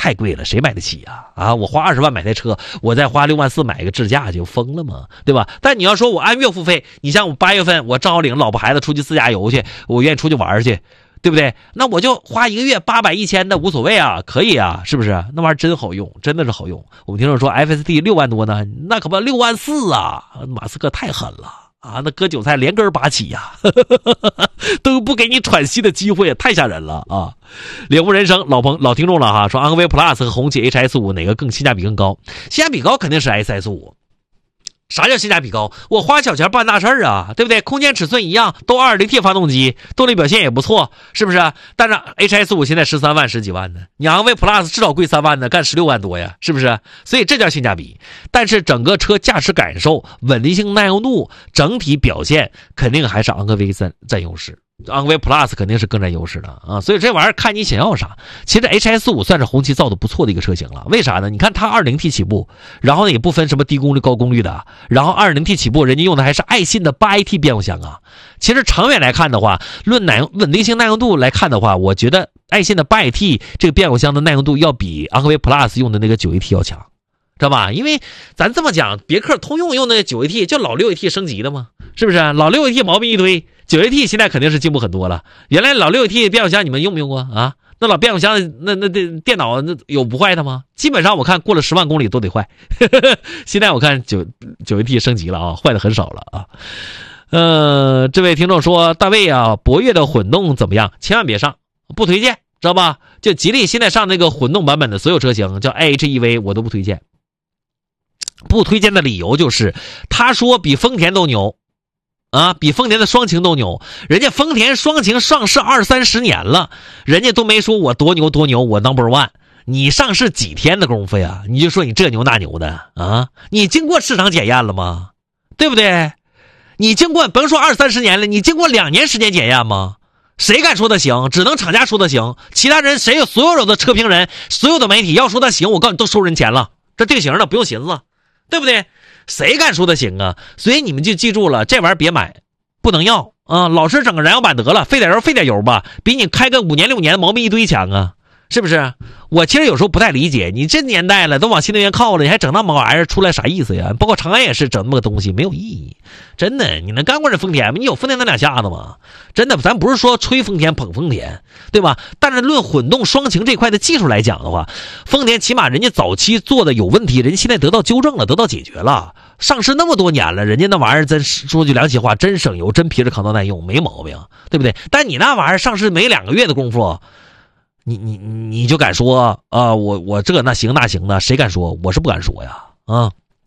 太贵了，谁买得起呀？啊，我花20万买台车，我再花6万4买一个智驾就疯了吗？对吧？但你要说我按月付费，你像我8月份我正好领老婆孩子出去自驾游去，我愿意出去玩去，对不对？那我就花1个月800、1000的无所谓啊，可以啊，是不是？那玩意儿真好用，真的是好用。我们听众说 FSD 6万多呢，那可不6万4啊！马斯克太狠了。啊，那割韭菜连根拔起呀，都不给你喘息的机会，太吓人了啊！领悟人生老听众了哈，说昂科威 Plus 和红旗 HS5 哪个性价比更高？性价比高肯定是 HS5。啥叫性价比高？我花小钱办大事啊，对不对？空间尺寸一样，都 2.0T 发动机，动力表现也不错，是不是？但是 HS5 现在13万10几万呢，你昂科威 Plus 至少贵3万呢，干16万多呀，是不是？所以这叫性价比。但是整个车驾驶感受、稳定性、耐用度、整体表现，肯定还是昂科威占优势。昂科威 Plus 肯定是更占优势的啊，所以这玩意儿看你想要啥。其实 HS5 算是红旗造的不错的一个车型了，为啥呢？你看它 2.0T 起步，然后呢也不分什么低功率高功率的，然后 2.0T 起步，人家用的还是爱信的8AT 变速箱啊。其实长远来看的话，论稳定性耐用度来看的话，我觉得爱信的8AT 这个变速箱的耐用度要比昂科威 Plus 用的那个 9AT 要强。知道吧？因为咱这么讲，别克通用用的 9AT 就老 6AT 升级的嘛，是不是？老 6AT 毛病一堆， 9AT 现在肯定是进步很多了。原来老 6AT 变速箱你们用没用过啊？那老变速箱那电脑那有不坏的吗？基本上我看过了10万公里都得坏。现在我看 9AT 升级了啊，坏的很少了啊。这位听众说，大卫啊，博越的混动怎么样？千万别上，不推荐，知道吧？就吉利现在上那个混动版本的所有车型叫 IHEV 我都不推荐。不推荐的理由就是他说比丰田都牛啊，比丰田的双擎都牛，人家丰田双擎上市20-30年了，人家都没说我多牛多牛，我 No.1， 你上市几天的功夫呀，你就说你这牛那牛的啊？你经过市场检验了吗？对不对？你经过甭说20-30年了，你经过2年时间检验吗？谁敢说它行？只能厂家说它行，其他人谁有所有的车评人，所有的媒体要说它行，我告诉你都收人钱了，这定型了，不用寻思，对不对？谁敢说它行啊？所以你们就记住了，这玩意儿别买，不能要啊！老实整个燃油版得了，费点油吧，比你开个5年6年的毛病一堆强啊，是不是？我其实有时候不太理解，你这年代了，都往新能源靠了，你还整那么玩意儿出来啥意思呀？包括长安也是整那么个东西，没有意义。真的，你能干过这丰田吗？你有丰田那2下子吗？真的，咱不是说吹丰田捧丰田，对吧？但是论混动双擎这块的技术来讲的话，丰田起码人家早期做的有问题，人家现在得到纠正了，得到解决了。上市那么多年了，人家那玩意儿真说句良心话，真省油，真皮实抗造耐用，没毛病，对不对？但你那玩意儿上市没2个月的功夫，你就敢说啊？我这那行那行的，谁敢说？我是不敢说呀啊。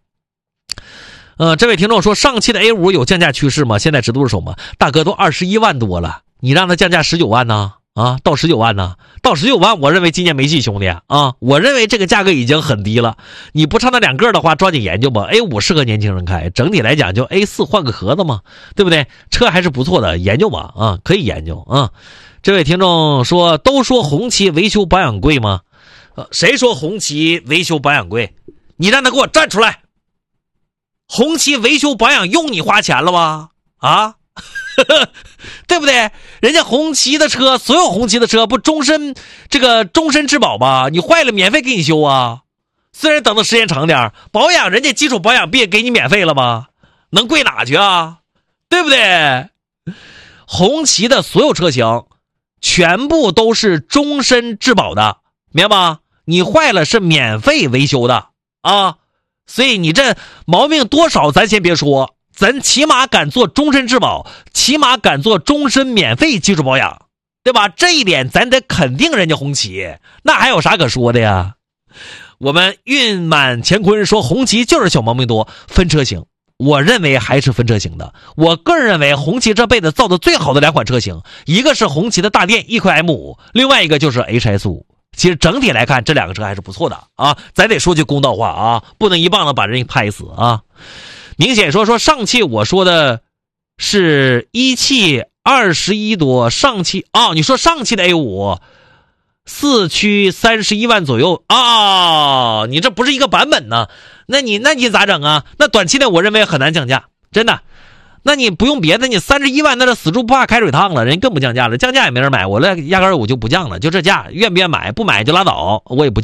这位听众说，上汽的 A5 有降价趋势吗？现在直度是手吗？大哥都21万多了，你让他降价19万呢？啊，到19万呢？到19万，我认为今年没戏，兄弟啊！我认为这个价格已经很低了。你不差那2个的话，抓紧研究吧。A5 适合年轻人开，整体来讲就 A4 换个壳子嘛，对不对？车还是不错的，研究吧啊，可以研究啊。这位听众说，都说红旗维修保养贵吗？谁说红旗维修保养贵？你让他给我站出来！红旗维修保养用你花钱了吗？啊，对不对？人家红旗的车，所有红旗的车不终身质保吧？你坏了免费给你修啊，虽然等的时间长点，保养人家基础保养不也给你免费了吗？能贵哪去啊？对不对？红旗的所有车型全部都是终身质保的，明白吗？你坏了是免费维修的啊。所以你这毛病多少咱先别说，咱起码敢做终身质保，起码敢做终身免费基础保养，对吧？这一点咱得肯定人家红旗，那还有啥可说的呀？我们运满乾坤说红旗就是小毛病多，分车型，我认为还是分车型的。我个人认为红旗这辈子造的最好的2款车型，一个是红旗的大电一块 M5， 另外一个就是 HS5。其实整体来看，这2个车还是不错的啊，咱得说句公道话啊，不能一棒子把人拍死啊。明显说上汽，我说的是一汽21多，上汽你说上汽的 A5 4驱31万左右啊，你这不是一个版本呢？那你咋整啊？那短期内我认为很难降价，真的。那你不用别的，你31万那是死猪不怕开水烫了，人更不降价了，降价也没人买，我压根儿我就不降了，就这价，愿不愿买？不买就拉倒，我也不降。